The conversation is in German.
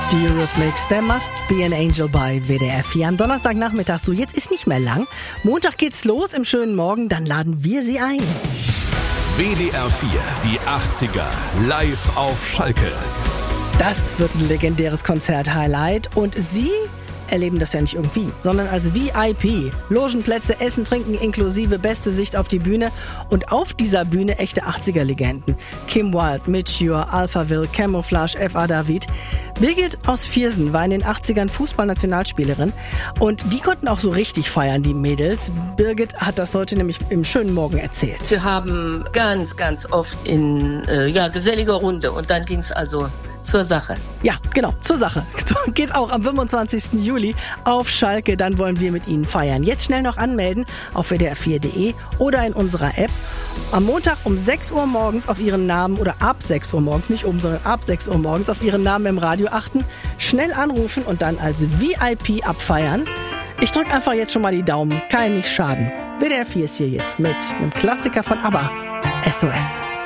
Die Eurythmics, There Must Be an Angel bei WDR 4 am Donnerstagnachmittag. So, jetzt ist nicht mehr lang. Montag geht's los im schönen Morgen, dann laden wir Sie ein. WDR 4, die 80er, live auf Schalke. Das wird ein legendäres Konzert-Highlight und Sie erleben das ja nicht irgendwie, sondern als VIP. Logenplätze, Essen, Trinken inklusive, beste Sicht auf die Bühne und auf dieser Bühne echte 80er-Legenden. Kim Wilde, Midge Ure, Alphaville, Camouflage, F.A. David. Birgit aus Viersen war in den 80ern Fußballnationalspielerin und die konnten auch so richtig feiern, die Mädels. Birgit hat das heute nämlich im schönen Morgen erzählt. Wir haben ganz oft in geselliger Runde und dann ging es also zur Sache. Ja, genau, zur Sache. Geht auch am 25. Juli auf Schalke, dann wollen wir mit Ihnen feiern. Jetzt schnell noch anmelden auf wdr4.de oder in unserer App. Am Montag um 6 Uhr morgens auf Ihren Namen oder ab 6 Uhr morgens, nicht sondern ab 6 Uhr morgens auf Ihren Namen im Radio achten, schnell anrufen und dann als VIP abfeiern. Ich drücke einfach jetzt schon mal die Daumen, kann nicht schaden. WDR 4 ist hier jetzt mit einem Klassiker von ABBA, SOS.